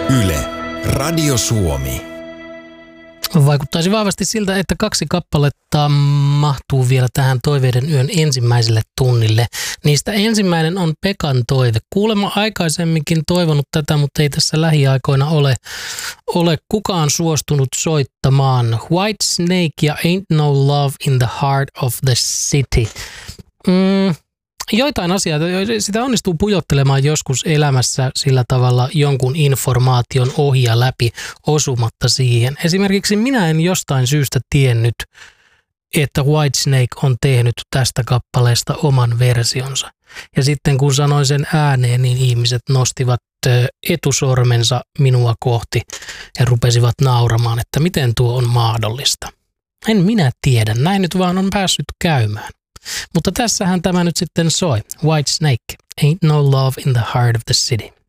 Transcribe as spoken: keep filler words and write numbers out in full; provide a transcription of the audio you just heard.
Yle, Radio Suomi. Vaikuttaisi vahvasti siltä, että kaksi kappaletta mahtuu vielä tähän Toiveiden yön ensimmäiselle tunnille. Niistä ensimmäinen on Pekan toive. Kuulemma aikaisemminkin toivonut tätä, mutta ei tässä lähiaikoina ole, ole kukaan suostunut soittamaan. White Snake ja Ain't No Love in the Heart of the City. Mm. Joitain asioita, sitä onnistuu pujottelemaan joskus elämässä sillä tavalla jonkun informaation ohi ja läpi osumatta siihen. Esimerkiksi minä en jostain syystä tiennyt, että Whitesnake on tehnyt tästä kappaleesta oman versionsa. Ja sitten kun sanoin sen ääneen, niin ihmiset nostivat etusormensa minua kohti ja rupesivat nauramaan, että miten tuo on mahdollista. En minä tiedä, näin nyt vaan on päässyt käymään. Mutta tässähän tämä nyt sitten soi. Whitesnake, Ain't No Love in the Heart of the City.